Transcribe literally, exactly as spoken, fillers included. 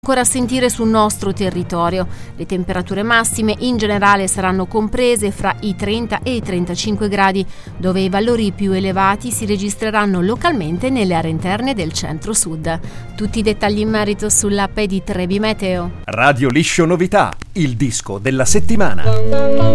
Ancora a sentire sul nostro territorio. Le temperature massime in generale saranno comprese fra i trenta e i trentacinque gradi, dove i valori più elevati si registreranno localmente nelle aree interne del centro-sud. Tutti i dettagli in merito sull'app di Trebi Meteo. Radio Liscio Novità, il disco della settimana.